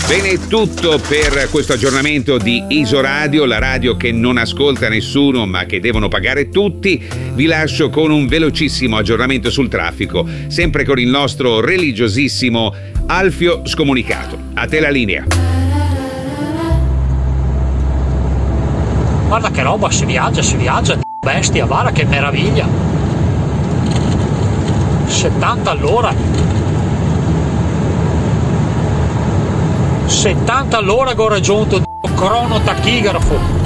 Bene, è tutto per questo aggiornamento di Isoradio, la radio che non ascolta nessuno ma che devono pagare tutti. Vi lascio con un velocissimo aggiornamento sul traffico, sempre con il nostro religiosissimo Alfio Scomunicato. A te la linea. Guarda che roba, si viaggia, bestia, guarda che meraviglia. 70 all'ora. 70 all'ora che ho raggiunto cronotachigrafo.